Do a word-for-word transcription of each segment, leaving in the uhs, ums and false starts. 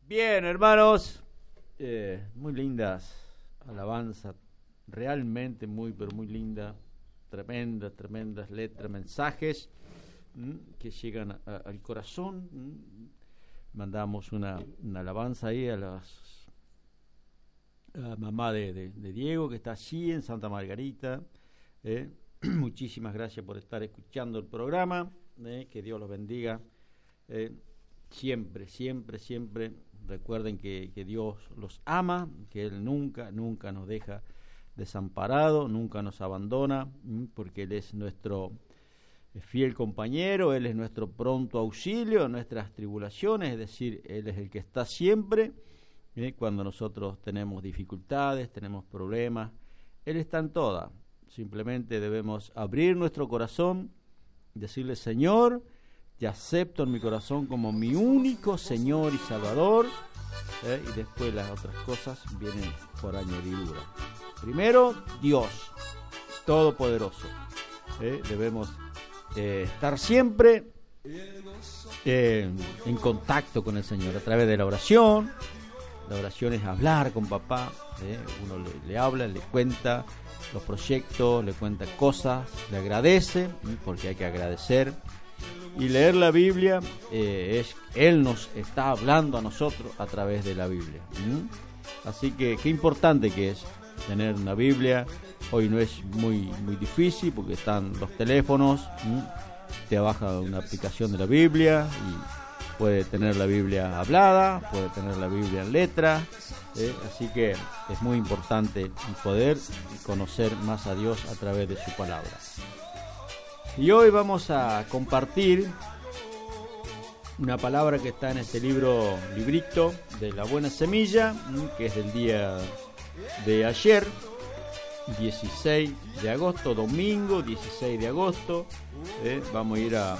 Bien, hermanos, eh, muy lindas alabanzas, realmente muy, pero muy lindas, tremendas, tremendas letras, mensajes ¿m? que llegan a, a, al corazón. ¿m? Mandamos una, una alabanza ahí a, las, a la mamá de, de, de Diego, que está allí en Santa Margarita. ¿eh? Muchísimas gracias por estar escuchando el programa, ¿eh? que Dios los bendiga. Eh, siempre, siempre, siempre recuerden que, que Dios los ama, que Él nunca, nunca nos deja desamparados, nunca nos abandona, porque Él es nuestro fiel compañero, Él es nuestro pronto auxilio en nuestras tribulaciones, es decir, Él es el que está siempre, ¿eh? cuando nosotros tenemos dificultades, tenemos problemas, Él está en todas. Simplemente debemos abrir nuestro corazón, decirle: Señor, te acepto en mi corazón como mi único Señor y Salvador, ¿eh? y después las otras cosas vienen por añadidura. Primero, Dios Todopoderoso. ¿eh? Debemos eh, estar siempre eh, en contacto con el Señor a través de la oración. La oración es hablar con papá. ¿eh? Uno le, le habla, le cuenta los proyectos, le cuenta cosas, le agradece, ¿eh? porque hay que agradecer. Y leer la Biblia, eh, es Él nos está hablando a nosotros a través de la Biblia. ¿Mm? Así que qué importante que es tener una Biblia. Hoy no es muy muy difícil porque están los teléfonos. ¿Mm? Te baja una aplicación de la Biblia y puede tener la Biblia hablada, puede tener la Biblia en letra. ¿eh? Así que es muy importante poder conocer más a Dios a través de su palabra. Y hoy vamos a compartir una palabra que está en este libro, librito de la buena semilla, que es del día de ayer, dieciséis de agosto, domingo dieciséis de agosto. Eh, vamos a ir a, a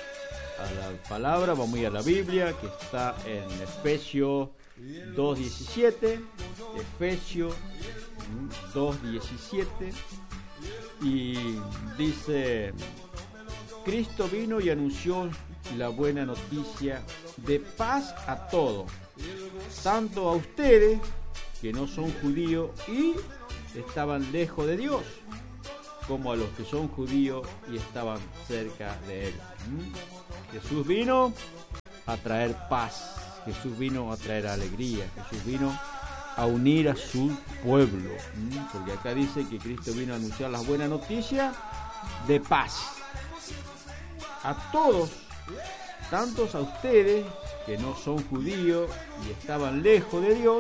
la palabra, vamos a ir a la Biblia, que está en Efesios dos diecisiete, Efesios dos diecisiete, y dice: Cristo vino y anunció la buena noticia de paz a todos, tanto a ustedes que no son judíos y estaban lejos de Dios, como a los que son judíos y estaban cerca de Él. ¿Mm? Jesús vino a traer paz, Jesús vino a traer alegría, Jesús vino a unir a su pueblo. ¿Mm? Porque acá dice que Cristo vino a anunciar las buenas noticias de paz a todos, tantos a ustedes que no son judíos y estaban lejos de Dios,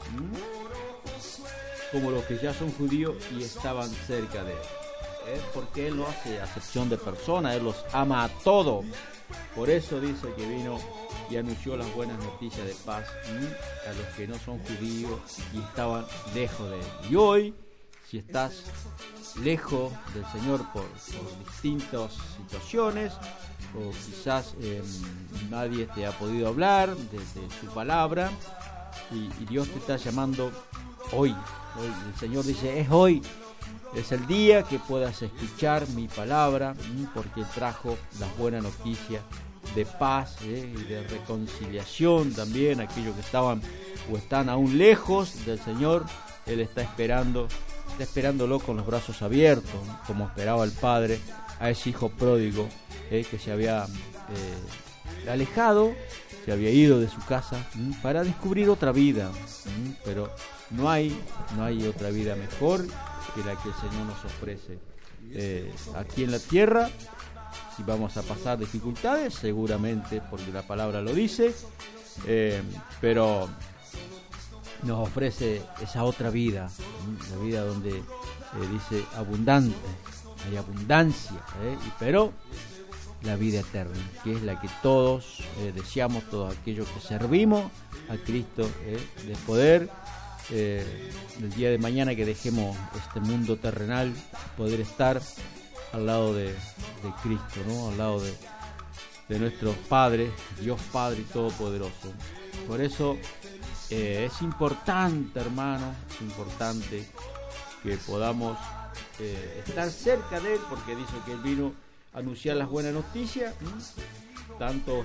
como los que ya son judíos y estaban cerca de Él. ¿Eh? Porque Él no hace acepción de personas, Él los ama a todos. Por eso dice que vino y anunció las buenas noticias de paz ¿sí? a los que no son judíos y estaban lejos de Él. Y hoy, si estás lejos del Señor por, por distintas situaciones, o quizás eh, nadie te ha podido hablar de, de su palabra, y, y Dios te está llamando hoy, hoy. El Señor dice: es hoy, es el día que puedas escuchar mi palabra, porque trajo las buenas noticias de paz ¿eh? y de reconciliación también. Aquellos que estaban o están aún lejos del Señor, Él está esperando está esperándolo con los brazos abiertos, ¿no? como esperaba el Padre a ese hijo pródigo eh, que se había eh, alejado, se había ido de su casa ¿m? para descubrir otra vida, ¿m? pero no hay no hay otra vida mejor que la que el Señor nos ofrece eh, aquí en la tierra. Si vamos a pasar dificultades, seguramente, porque la palabra lo dice, eh, pero nos ofrece esa otra vida, ¿eh? la vida donde eh, dice abundante, hay abundancia, ¿eh? y, pero la vida eterna, que es la que todos eh, deseamos, todos aquellos que servimos a Cristo, ¿eh? de poder eh, el día de mañana que dejemos este mundo terrenal, poder estar al lado de, de Cristo, ¿no? al lado de, de nuestro Padre, Dios Padre Todopoderoso. Por eso eh, es importante, hermano, es importante que podamos eh, estar cerca de Él, porque dice que Él vino a anunciar las buenas noticias, ¿sí? tanto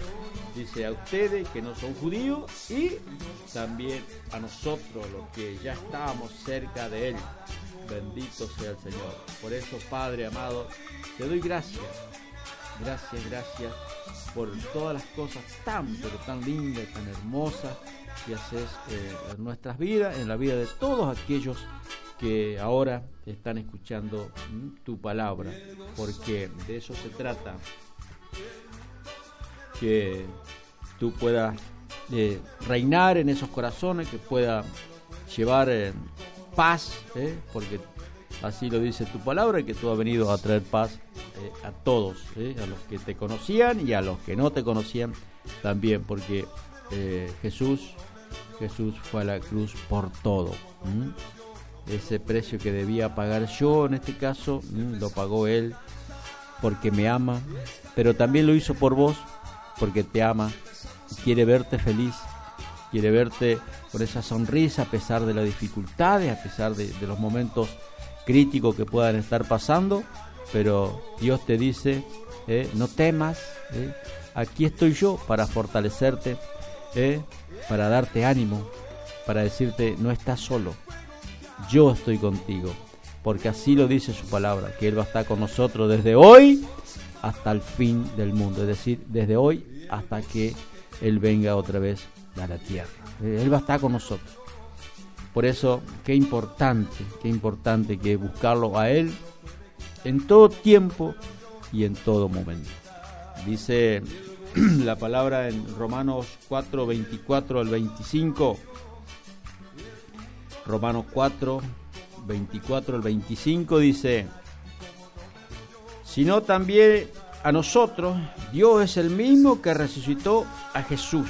dice a ustedes que no son judíos y también a nosotros los que ya estábamos cerca de Él. Bendito sea el Señor. Por eso, Padre amado, te doy gracias, gracias, gracias por todas las cosas tan, pero tan lindas, tan hermosas que haces eh, en nuestras vidas, en la vida de todos aquellos que ahora están escuchando ¿m? tu palabra, porque de eso se trata, que tú puedas eh, reinar en esos corazones, que pueda llevar eh, paz, ¿eh? porque así lo dice tu palabra, que tú has venido a traer paz eh, a todos, ¿eh? a los que te conocían y a los que no te conocían también, porque eh, Jesús Jesús fue a la cruz por todo. ¿m? Ese precio que debía pagar yo, en este caso, ¿m? lo pagó Él porque me ama, pero también lo hizo por vos porque te ama y quiere verte feliz, quiere verte con esa sonrisa a pesar de las dificultades, a pesar de, de los momentos críticos que puedan estar pasando, pero Dios te dice, eh, no temas, eh, aquí estoy yo para fortalecerte, eh, para darte ánimo, para decirte no estás solo, yo estoy contigo, porque así lo dice su palabra, que Él va a estar con nosotros desde hoy hasta el fin del mundo, es decir, desde hoy hasta que Él venga otra vez a la tierra. Él va a estar con nosotros. Por eso, qué importante, qué importante que buscarlo a Él en todo tiempo y en todo momento. Dice la palabra en Romanos cuatro, veinticuatro al veinticinco. Romanos cuatro, veinticuatro al veinticinco dice: sino también a nosotros Dios es el mismo que resucitó a Jesús,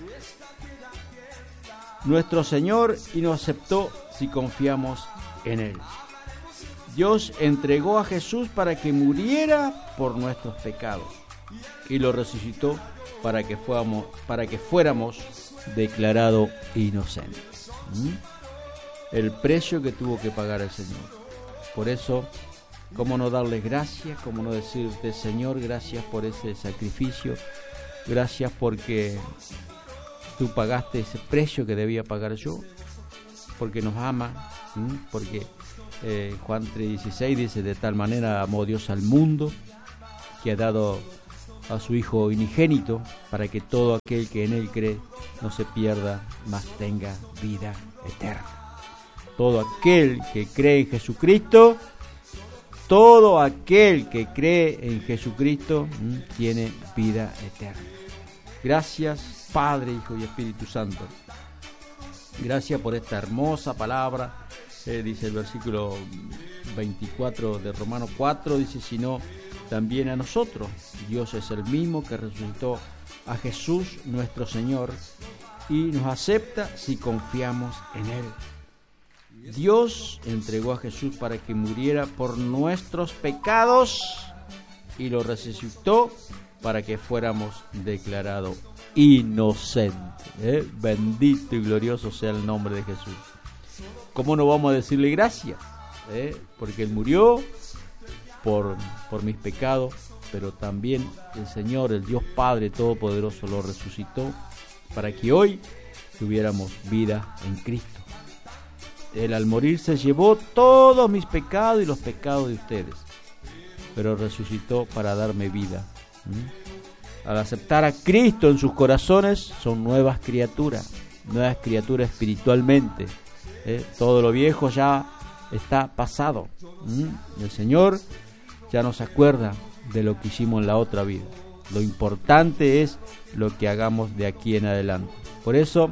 nuestro Señor, y nos aceptó si confiamos en Él. Dios entregó a Jesús para que muriera por nuestros pecados y lo resucitó para que fuéramos, para que fuéramos declarados inocentes. ¿Mm? El precio que tuvo que pagar el Señor. Por eso, cómo no darle gracias, cómo no decirte, Señor, gracias por ese sacrificio, gracias porque tú pagaste ese precio que debía pagar yo, porque nos ama, ¿m? porque eh, Juan tres dieciséis dice, de tal manera amó Dios al mundo, que ha dado a su Hijo unigénito, para que todo aquel que en Él cree no se pierda, mas tenga vida eterna. Todo aquel que cree en Jesucristo, todo aquel que cree en Jesucristo ¿m? tiene vida eterna. Gracias, Padre, Hijo y Espíritu Santo. Gracias por esta hermosa palabra. Eh, dice el versículo veinticuatro de Romanos cuatro, dice, sino también a nosotros. Dios es el mismo que resucitó a Jesús, nuestro Señor, y nos acepta si confiamos en Él. Dios entregó a Jesús para que muriera por nuestros pecados y lo resucitó para que fuéramos declarados inocentes. ¿eh? Bendito y glorioso sea el nombre de Jesús. ¿Cómo no vamos a decirle gracias? ¿Eh? Porque Él murió por, por mis pecados, pero también el Señor, el Dios Padre Todopoderoso, lo resucitó para que hoy tuviéramos vida en Cristo. Él al morir se llevó todos mis pecados y los pecados de ustedes, pero resucitó para darme vida. ¿Mm? Al aceptar a Cristo en sus corazones, son nuevas criaturas, nuevas criaturas espiritualmente. ¿Eh? Todo lo viejo ya está pasado. ¿Mm? El Señor ya no se acuerda de lo que hicimos en la otra vida. Lo importante es lo que hagamos de aquí en adelante. Por eso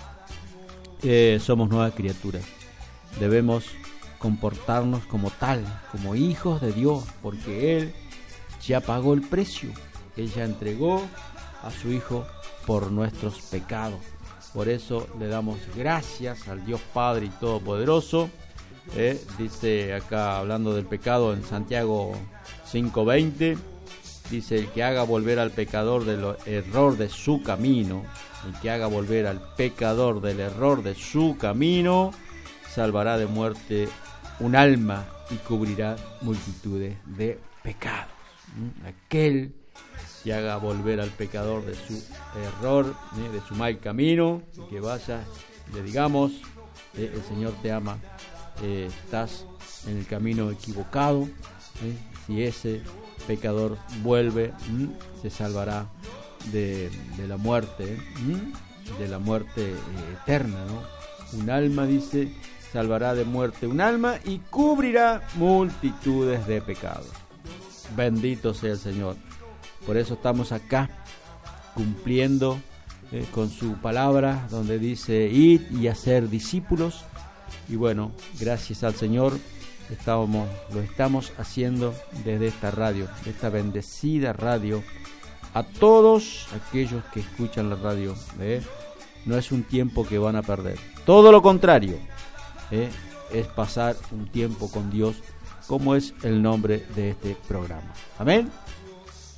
eh, somos nuevas criaturas. Debemos comportarnos como tal, como hijos de Dios, porque Él ya pagó el precio. Él ya entregó a su Hijo por nuestros pecados. Por eso le damos gracias al Dios Padre y Todopoderoso. Eh, dice acá, hablando del pecado, en Santiago cinco veinte, dice, el que haga volver al pecador del error de su camino, el que haga volver al pecador del error de su camino, salvará de muerte un alma y cubrirá multitudes de pecados. ¿Mm? Aquel y haga volver al pecador de su error, ¿eh? de su mal camino, y que vaya, le digamos, eh, el Señor te ama, eh, estás en el camino equivocado, ¿eh? Si ese pecador vuelve, ¿m? se salvará de, de la muerte, ¿m? de la muerte eh, eterna, ¿no? Un alma, dice, salvará de muerte un alma y cubrirá multitudes de pecados. Bendito sea el Señor. Por eso estamos acá cumpliendo eh, con su palabra, donde dice id y hacer discípulos. Y bueno, gracias al Señor estamos, lo estamos haciendo desde esta radio, de esta bendecida radio. A todos aquellos que escuchan la radio, ¿eh? no es un tiempo que van a perder. Todo lo contrario, ¿eh? es pasar un tiempo con Dios, como es el nombre de este programa. Amén.